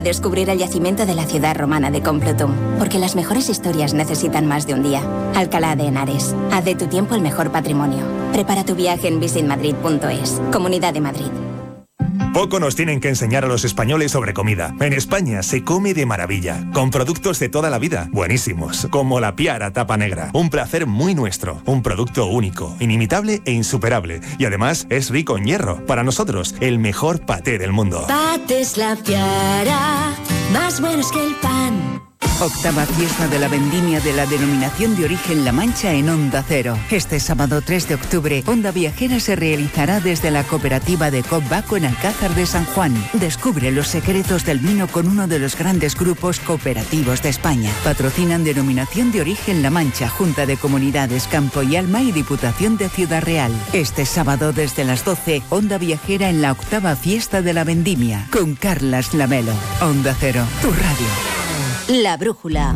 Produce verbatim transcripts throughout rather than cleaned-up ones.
Descubrir el yacimiento de la ciudad romana de Complutum, porque las mejores historias necesitan más de un día. Alcalá de Henares, haz de tu tiempo el mejor patrimonio. Prepara tu viaje en visit madrid punto es. Comunidad de Madrid. Poco nos tienen que enseñar a los españoles sobre comida. En España se come de maravilla, con productos de toda la vida, buenísimos, como la Piara Tapa Negra. Un placer muy nuestro, un producto único, inimitable e insuperable. Y además es rico en hierro. Para nosotros, el mejor paté del mundo. Patés La Piara, más buenos que el pan. Octava fiesta de la vendimia de la denominación de origen La Mancha en Onda Cero. Este sábado tres de octubre, Onda Viajera se realizará desde la cooperativa de Cop Baco en Alcázar de San Juan. Descubre los secretos del vino con uno de los grandes grupos cooperativos de España. Patrocinan denominación de origen La Mancha, Junta de Comunidades Campo y Alma y Diputación de Ciudad Real. Este sábado desde las doce, Onda Viajera en la octava fiesta de la vendimia con Carlas Lamelo. Onda Cero, tu radio. La brújula.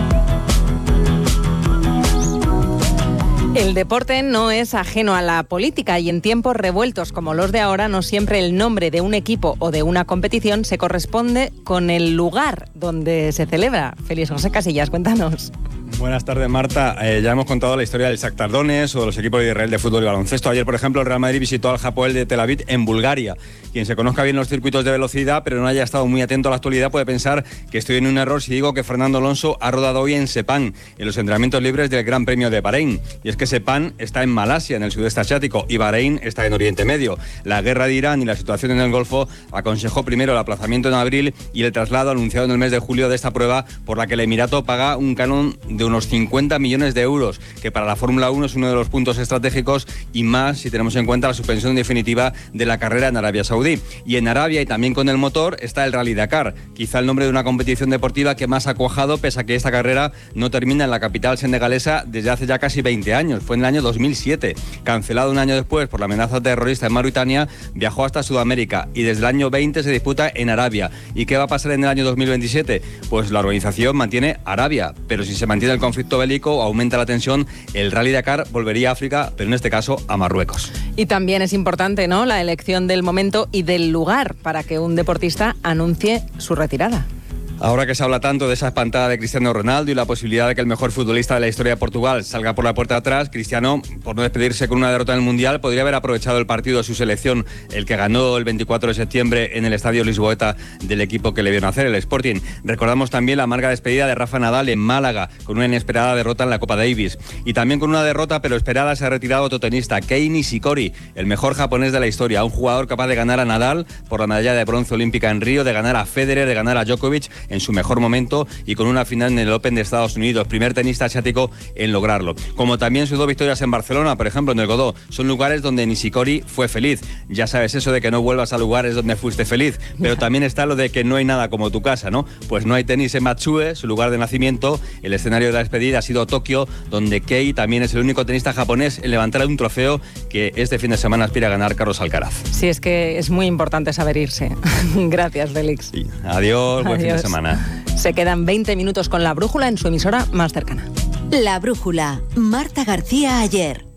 El deporte no es ajeno a la política y en tiempos revueltos como los de ahora no siempre el nombre de un equipo o de una competición se corresponde con el lugar donde se celebra. Félix José Casillas, cuéntanos. Buenas tardes, Marta. Eh, ya hemos contado la historia del Shakhtar Donetsk o de los equipos de Israel de fútbol y baloncesto. Ayer, por ejemplo, el Real Madrid visitó al Hapoel de Tel Aviv en Bulgaria. Quien se conozca bien los circuitos de velocidad, pero no haya estado muy atento a la actualidad, puede pensar que estoy en un error si digo que Fernando Alonso ha rodado hoy en Sepang, en los entrenamientos libres del Gran Premio de Bahrein. Y es que Sepang está en Malasia, en el sudeste asiático, y Bahrein está en Oriente Medio. La guerra de Irán y la situación en el Golfo aconsejó primero el aplazamiento en abril y el traslado anunciado en el mes de julio de esta prueba, por la que el Emirato paga un canon de unos cincuenta millones de euros, que para la Fórmula uno es uno de los puntos estratégicos, y más si tenemos en cuenta la suspensión definitiva de la carrera en Arabia Saudí. Y en Arabia, y también con el motor, está el Rally Dakar, quizá el nombre de una competición deportiva que más ha cuajado, pese a que esta carrera no termina en la capital senegalesa desde hace ya casi veinte años. Fue en el año dos mil siete. Cancelado un año después por la amenaza terrorista en Mauritania, viajó hasta Sudamérica y desde el año veinte se disputa en Arabia. ¿Y qué va a pasar en el año dos mil veintisiete? Pues la organización mantiene Arabia, pero si se mantiene el conflicto bélico o aumenta la tensión, el Rally Dakar volvería a África, pero en este caso a Marruecos. Y también es importante, ¿no?, la elección del momento y del lugar para que un deportista anuncie su retirada. Ahora que se habla tanto de esa espantada de Cristiano Ronaldo y la posibilidad de que el mejor futbolista de la historia de Portugal salga por la puerta de atrás, Cristiano, por no despedirse con una derrota en el Mundial, podría haber aprovechado el partido de su selección, el que ganó el veinticuatro de septiembre en el Estadio Lisboeta del equipo que le vio nacer, el Sporting. Recordamos también la amarga despedida de Rafa Nadal en Málaga, con una inesperada derrota en la Copa Davis. Y también con una derrota, pero esperada, se ha retirado otro tenista, Kei Nishikori, el mejor japonés de la historia, un jugador capaz de ganar a Nadal por la medalla de bronce olímpica en Río, de ganar a Federer, de ganar a Djokovic en su mejor momento y con una final en el Open de Estados Unidos, primer tenista asiático en lograrlo. Como también sus dos victorias en Barcelona, por ejemplo, en el Godó, son lugares donde Nishikori fue feliz. Ya sabes eso de que no vuelvas a lugares donde fuiste feliz, pero también está lo de que no hay nada como tu casa, ¿no? Pues no hay tenis en Matsue, su lugar de nacimiento. El escenario de la despedida ha sido Tokio, donde Kei también es el único tenista japonés en levantar un trofeo que este fin de semana aspira a ganar Carlos Alcaraz. Sí, es que es muy importante saber irse. Gracias, Félix. Sí. Adiós, buen Adiós. Fin de semana. Se quedan veinte minutos con La Brújula en su emisora más cercana. La Brújula, Marta García Ayer.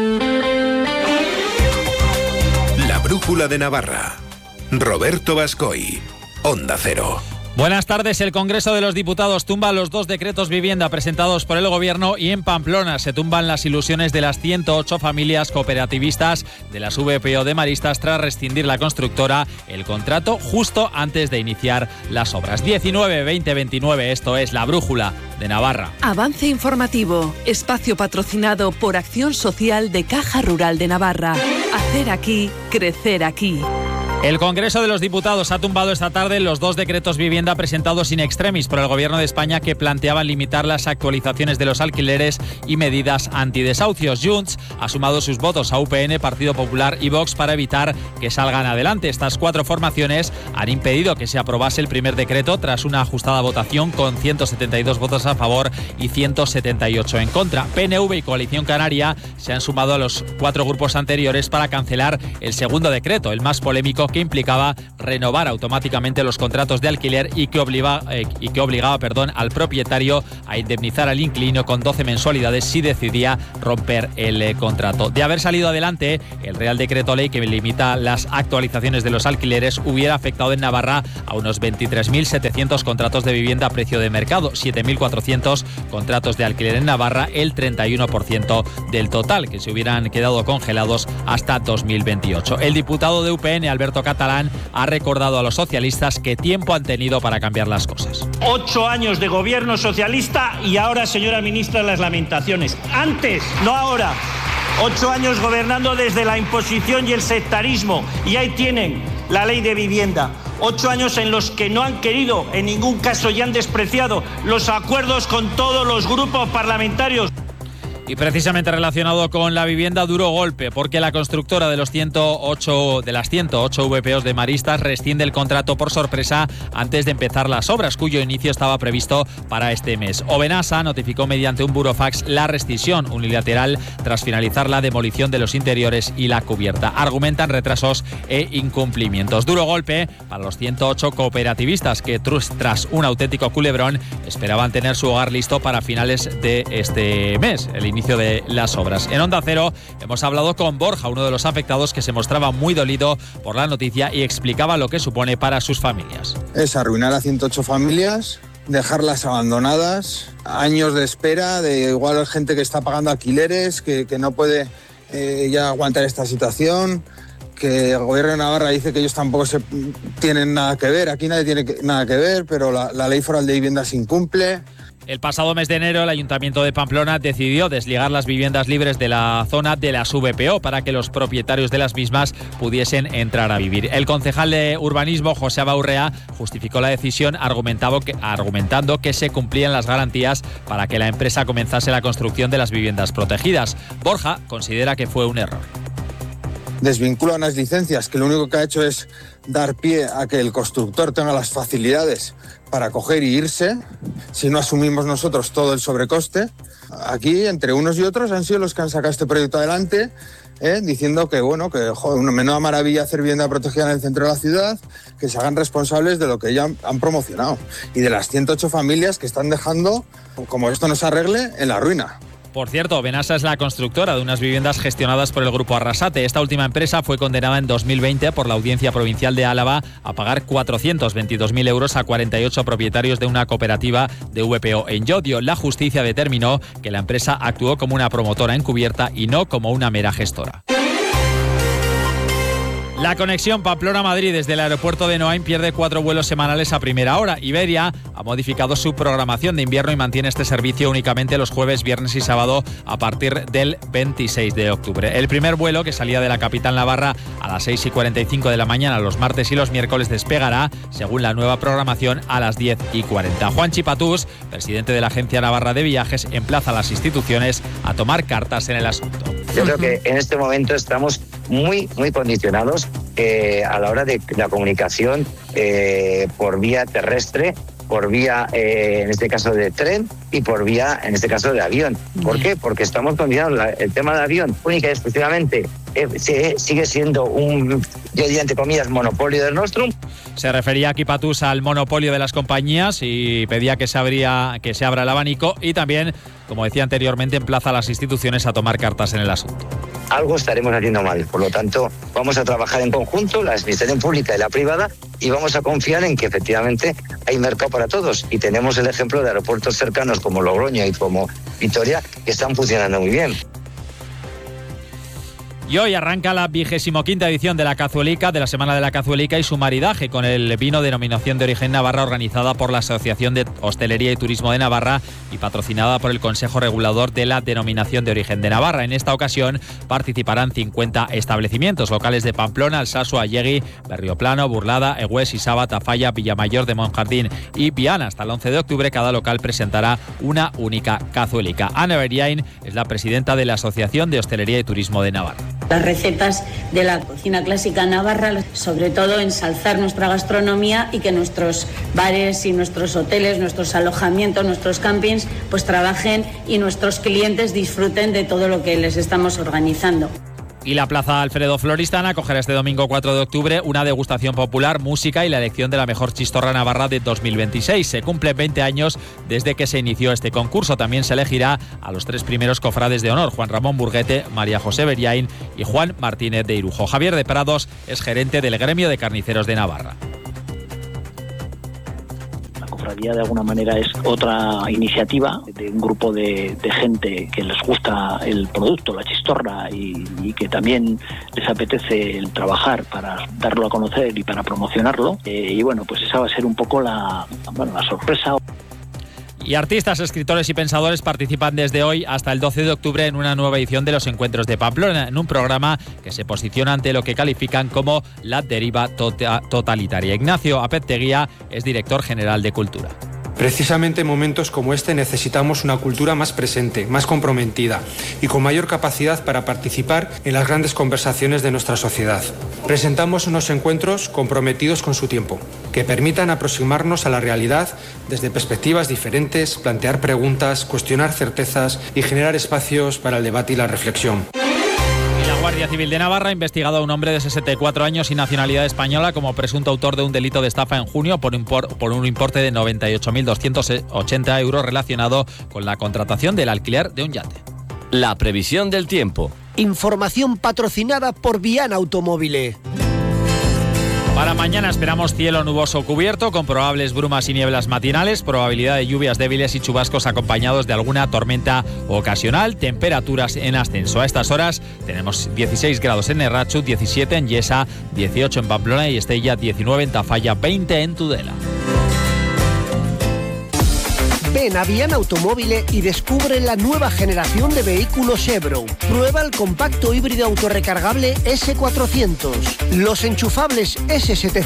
La Brújula de Navarra. Roberto Bascoy, Onda Cero. Buenas tardes. El Congreso de los Diputados tumba los dos decretos vivienda presentados por el Gobierno y en Pamplona se tumban las ilusiones de las ciento ocho familias cooperativistas de las V P O de Maristas tras rescindir la constructora el contrato justo antes de iniciar las obras. diecinueve veinte veintinueve, esto es La Brújula de Navarra. Avance informativo, espacio patrocinado por Acción Social de Caja Rural de Navarra. Hacer aquí, crecer aquí. El Congreso de los Diputados ha tumbado esta tarde los dos decretos vivienda presentados in extremis por el Gobierno de España que planteaban limitar las actualizaciones de los alquileres y medidas antidesahucios. Junts ha sumado sus votos a U P N, Partido Popular y Vox para evitar que salgan adelante. Estas cuatro formaciones han impedido que se aprobase el primer decreto tras una ajustada votación con ciento setenta y dos votos a favor y ciento setenta y ocho en contra. P N V y Coalición Canaria se han sumado a los cuatro grupos anteriores para cancelar el segundo decreto, el más polémico, que implicaba renovar automáticamente los contratos de alquiler y que, obliga, eh, y que obligaba perdón, al propietario a indemnizar al inquilino con doce mensualidades si decidía romper el eh, contrato. De haber salido adelante, el Real Decreto Ley que limita las actualizaciones de los alquileres hubiera afectado en Navarra a unos veintitrés mil setecientos contratos de vivienda a precio de mercado, siete mil cuatrocientos contratos de alquiler en Navarra, el treinta y uno por ciento del total, que se hubieran quedado congelados hasta dos mil veintiocho. El diputado de U P N, Alberto Catalán, ha recordado a los socialistas que tiempo han tenido para cambiar las cosas. Ocho años de gobierno socialista y ahora, señora ministra, las lamentaciones. Antes, no ahora. Ocho años gobernando desde la imposición y el sectarismo. Y ahí tienen la ley de vivienda. Ocho años en los que no han querido, en ningún caso, y han despreciado los acuerdos con todos los grupos parlamentarios. Y precisamente relacionado con la vivienda, duro golpe, porque la constructora de los ciento ocho de las ciento ocho V P Os de Maristas rescinde el contrato por sorpresa antes de empezar las obras, cuyo inicio estaba previsto para este mes. Obenasa notificó mediante un burofax la rescisión unilateral tras finalizar la demolición de los interiores y la cubierta. Argumentan retrasos e incumplimientos. Duro golpe para los ciento ocho cooperativistas que, tras un auténtico culebrón, esperaban tener su hogar listo para finales de este mes, el inicio de las obras. En Onda Cero hemos hablado con Borja, uno de los afectados, que se mostraba muy dolido por la noticia y explicaba lo que supone para sus familias. Es arruinar a ciento ocho familias, dejarlas abandonadas, años de espera, de igual gente que está pagando alquileres, que, que no puede eh, ya aguantar esta situación, que el gobierno de Navarra dice que ellos tampoco se tienen nada que ver, aquí nadie tiene que, nada que ver, pero la, la ley foral de vivienda se incumple. El pasado mes de enero, el Ayuntamiento de Pamplona decidió desligar las viviendas libres de la zona de las V P O para que los propietarios de las mismas pudiesen entrar a vivir. El concejal de Urbanismo, José Abaurrea, justificó la decisión argumentando que, argumentando que se cumplían las garantías para que la empresa comenzase la construcción de las viviendas protegidas. Borja considera que fue un error. Desvincula unas licencias que lo único que ha hecho es dar pie a que el constructor tenga las facilidades para coger y irse, si no asumimos nosotros todo el sobrecoste. Aquí, entre unos y otros, han sido los que han sacado este proyecto adelante, ¿eh? diciendo que, bueno, que joder, una menuda maravilla hacer vivienda protegida en el centro de la ciudad, que se hagan responsables de lo que ya han, han promocionado y de las ciento ocho familias que están dejando, como esto no se arregle, en la ruina. Por cierto, Obenasa es la constructora de unas viviendas gestionadas por el Grupo Arrasate. Esta última empresa fue condenada en dos mil veinte por la Audiencia Provincial de Álava a pagar cuatrocientos veintidós mil euros a cuarenta y ocho propietarios de una cooperativa de V P O en Llodio. La justicia determinó que la empresa actuó como una promotora encubierta y no como una mera gestora. La conexión Pamplona-Madrid desde el aeropuerto de Noain pierde cuatro vuelos semanales a primera hora. Iberia ha modificado su programación de invierno y mantiene este servicio únicamente los jueves, viernes y sábado a partir del veintiséis de octubre. El primer vuelo, que salía de la capital navarra a las seis y cuarenta y cinco de la mañana los martes y los miércoles, despegará, según la nueva programación, a las diez y cuarenta. Juan Chipatús, presidente de la Agencia Navarra de Viajes, emplaza a las instituciones a tomar cartas en el asunto. Yo creo que en este momento estamos muy, muy condicionados eh, a la hora de la comunicación eh, por vía terrestre, por vía, eh, en este caso, de tren y por vía, en este caso, de avión. ¿Por qué? Porque estamos condicionados. La, el tema del avión, única y exclusivamente, eh, sigue siendo un, yo diría, entre comillas, monopolio del Nostrum. Se refería aquí Patús al monopolio de las compañías y pedía que se, abría, que se abra el abanico y también, como decía anteriormente, emplaza a las instituciones a tomar cartas en el asunto. Algo estaremos haciendo mal, por lo tanto vamos a trabajar en conjunto, la administración pública y la privada, y vamos a confiar en que efectivamente hay mercado para todos y tenemos el ejemplo de aeropuertos cercanos como Logroño y como Vitoria que están funcionando muy bien. Y hoy arranca la vigésimo quinta edición de la Cazuelica, de la Semana de la Cazuelica y su maridaje con el vino denominación de origen Navarra, organizada por la Asociación de Hostelería y Turismo de Navarra y patrocinada por el Consejo Regulador de la Denominación de Origen de Navarra. En esta ocasión participarán cincuenta establecimientos locales de Pamplona, Alsasua, Allegui, Berrioplano, Burlada, Egués, Isaba, Tafalla, Villamayor de Monjardín y Viana. Hasta el once de octubre cada local presentará una única cazuelica. Ana Beriain es la presidenta de la Asociación de Hostelería y Turismo de Navarra. Las recetas de la cocina clásica navarra, sobre todo ensalzar nuestra gastronomía y que nuestros bares y nuestros hoteles, nuestros alojamientos, nuestros campings, pues trabajen y nuestros clientes disfruten de todo lo que les estamos organizando. Y la Plaza Alfredo Floristán acogerá este domingo cuatro de octubre una degustación popular, música y la elección de la mejor chistorra navarra de dos mil veintiséis. Se cumplen veinte años desde que se inició este concurso. También se elegirá a los tres primeros cofrades de honor, Juan Ramón Burguete, María José Beriaín y Juan Martínez de Irujo. Javier de Prados es gerente del Gremio de Carniceros de Navarra. De alguna manera es otra iniciativa de un grupo de, de gente que les gusta el producto, la chistorra, y, y que también les apetece el trabajar para darlo a conocer y para promocionarlo. Eh, y bueno, pues esa va a ser un poco la, bueno, la sorpresa. Y artistas, escritores y pensadores participan desde hoy hasta el doce de octubre en una nueva edición de los Encuentros de Pamplona, en un programa que se posiciona ante lo que califican como la deriva tota- totalitaria. Ignacio Apetteguía es director general de Cultura. Precisamente en momentos como este necesitamos una cultura más presente, más comprometida y con mayor capacidad para participar en las grandes conversaciones de nuestra sociedad. Presentamos unos encuentros comprometidos con su tiempo, que permitan aproximarnos a la realidad desde perspectivas diferentes, plantear preguntas, cuestionar certezas y generar espacios para el debate y la reflexión. La Guardia Civil de Navarra ha investigado a un hombre de sesenta y cuatro años y nacionalidad española como presunto autor de un delito de estafa en junio por un, por, por un importe de noventa y ocho mil doscientos ochenta euros relacionado con la contratación del alquiler de un yate. La previsión del tiempo. Información patrocinada por Viana Automóviles. Para mañana esperamos cielo nuboso cubierto con probables brumas y nieblas matinales, probabilidad de lluvias débiles y chubascos acompañados de alguna tormenta ocasional, temperaturas en ascenso. A estas horas tenemos dieciséis grados en Errachu, diecisiete en Yesa, dieciocho en Pamplona y Estella, diecinueve en Tafalla, veinte en Tudela. Ven a Viana Automóviles y descubre la nueva generación de vehículos Chevrolet. Prueba el compacto híbrido autorrecargable ese cuatrocientos, los enchufables ese setecientos